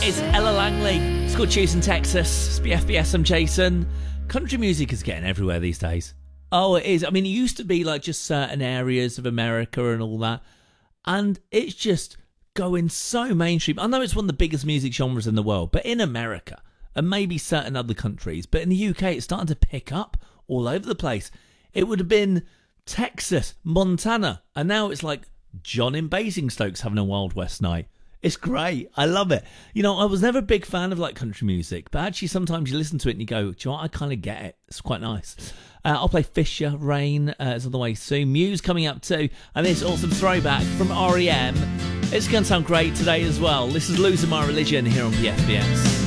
is Ella Langley. It's called Choosing Texas. It's BFBS, I'm Jason. Country music is getting everywhere these days. Oh, it is. I mean, it used to be like just certain areas of America and all that. And it's just going so mainstream. I know it's one of the biggest music genres in the world, but in America and maybe certain other countries, but in the UK, it's starting to pick up all over the place. It would have been Texas, Montana, and now it's like John in Basingstoke's having a Wild West night. It's great. I love it. You know, I was never a big fan of like country music, but actually sometimes you listen to it and you go, do you know what? I kind of get it. It's quite nice. I'll play Fisher, Rain is on the way soon. Muse coming up too. And this awesome throwback from REM. It's going to sound great today as well. This is Losing My Religion here on BFBS.